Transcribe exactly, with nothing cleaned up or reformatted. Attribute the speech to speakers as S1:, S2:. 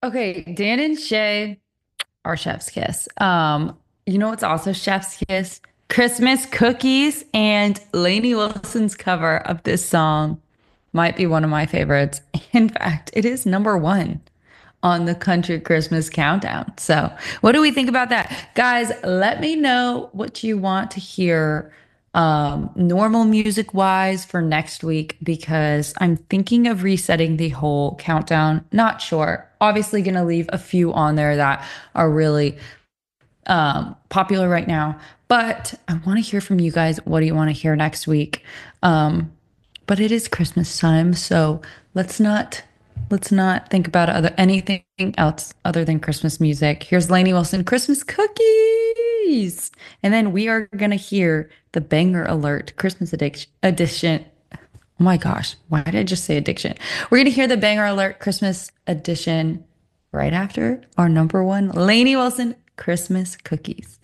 S1: Okay, Dan and Shay are chef's kiss. Um, you know what's also chef's kiss? Christmas cookies and Lainey Wilson's cover of this song might be one of my favorites. In fact, it is number one on the country Christmas countdown. So, what do we think about that? Guys, let me know what you want to hear um normal music wise for next week because I'm thinking of resetting the whole countdown. Not sure. Obviously going to leave a few on there that are really um popular right now, but I want to hear from you guys. What do you want to hear next week? Um but it is Christmas time, so let's not let's not think about other anything else other than Christmas music. Here's Lainey Wilson, Christmas cookies. And then we are gonna hear the banger alert Christmas addiction edition. Oh my gosh, why did I just say addiction? We're gonna hear the banger alert Christmas edition right after our number one Lainey Wilson Christmas cookies.